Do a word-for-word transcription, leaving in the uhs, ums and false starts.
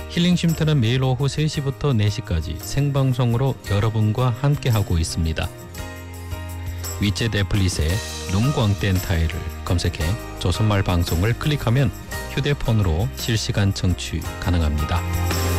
힐링 쉼터는 매일 오후 세 시부터 네 시까지 생방송으로 여러분과 함께하고 있습니다. 위챗 애플릿에 눈광땡 타일을 검색해 조선말 방송을 클릭하면 휴대폰으로 실시간 청취 가능합니다.